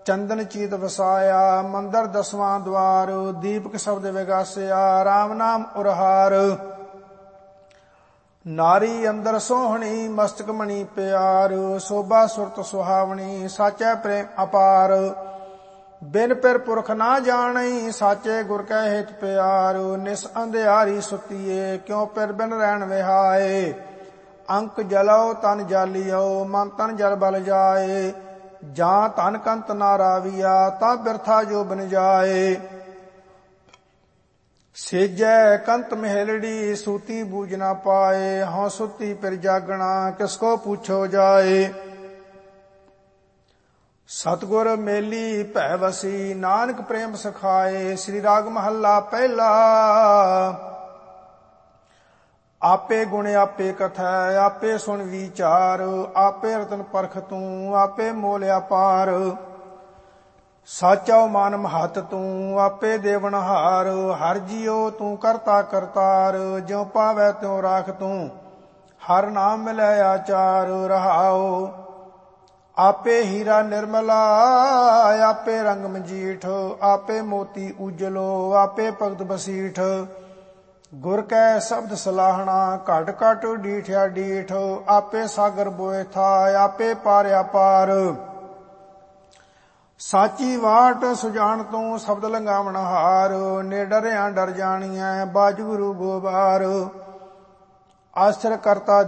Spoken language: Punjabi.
ਚੰਦਨ ਚੀਤ ਵਸਾਇਆ, ਮੰਦਰ ਦਸਵਾਂ ਦਵਾਰ, ਦੀਪਕ ਸ਼ਬਦ ਵਿਗਾਸਿਆ, ਰਾਮ ਨਾਮ ਉਰਹਾਰ। ਨਾਰੀ ਅੰਦਰ ਸੋਹਣੀ, ਮਸਤਕ ਮਣੀ ਪਿਆਰ, ਸੋਭਾ ਸੁਰਤ ਸੁਹਾਵਣੀ, ਸਾਚੈ ਪ੍ਰੇਮ ਅਪਾਰ। ਬਿਨ ਪਿਰ ਪੁਰਖ ਨਾ ਜਾਣਈ, ਸਾਚੇ ਗੁਰ ਕੈ ਹਿਤ ਪਿਆਰ। ਨਿਸ ਅੰਧਿਆਰੀ ਸੁਤੀਏ, ਕਿਉ ਪਿਰ ਬਿਨ ਰਹਿਣ ਵਿਹਾਏ। ਅੰਕ ਜਲਉ ਤਨ ਜਾਲੀਓ, ਮਨ ਤਨ ਜਲ ਬਲ ਜਾਏ। ਜਾਂ ਧਨ ਕੰਤ ਨਾ ਰਾਵੀਆ, ਤਾਂ ਬਿਰਥਾ ਜੋ ਬਨ ਜਾਏ। ਸੇਜੈ ਕੰਤ ਮਹਿਲੜੀ, ਸੂਤੀ ਬੂਝ ਨਾ ਪਾਏ। ਹਉ ਸੁਤੀ ਪਿਰ ਜਾਗਣਾ, ਕਿਸ ਕੋ ਪੁੱਛੋ ਜਾਏ। ਸਤਿਗੁਰ ਮੇਲੀ ਭੈ ਵਸੀ, ਨਾਨਕ ਪ੍ਰੇਮ ਸਿਖਾਏ। ਸ੍ਰੀ ਰਾਗ ਮਹੱਲਾ ਪਹਿਲਾ। ਆਪੇ ਗੁਣ ਆਪੇ ਕਥੈ, ਆਪੇ ਸੁਣ ਵਿਚਾਰ। ਆਪੇ ਰਤਨ ਪਰਖ ਤੂੰ, ਆਪੇ ਮੋਲ ਅਪਾਰ। ਸਾਚਾ ਮਨ ਮਹਤ ਤੂੰ, ਆਪੇ ਦੇਵਨਹਾਰ। ਹਰ ਜੀਉ ਤੂੰ ਕਰਤਾ ਕਰਤਾਰ, ਜਿਉ ਪਾਵੈ ਤਿਉ ਰਾਖ ਤੂੰ। ਹਰ ਨਾਮ ਮਿਲੈ ਆਚਾਰ ਰਹਾਉ। ਆਪੇ ਹੀਰਾ ਨਿਰਮਲਾ, ਆਪੇ ਰੰਗ ਮਜੀਠ। ਆਪੇ ਮੋਤੀ ਉਜਲੋ, ਆਪੇ ਭਗਤ ਬਸੀਠ। ਗੁਰ ਕੈ ਸ਼ਬਦ ਸਲਾਹਣਾ, ਘਟ ਘਟ ਡੀਠਿਆ ਡੀਠ। ਆਪੇ ਸਾਗਰ ਬੋਏ ਥਾ, ਆਪੇ ਪਾਰਿਆ ਪਾਰ। ਸਾਚੀ ਵਾਟ ਸੁਜਾਨ ਤੂੰ, ਸ਼ਬਦ ਲੰਗਾਵਣ ਹਾਰ। ਨੇੜਰਿਆਂ ਡਰ ਜਾਣੀਐ, ਬਾਜ ਗੁਰੂ ਗੋਬਾਰ। ਆਸਰ ਕਰਤਾ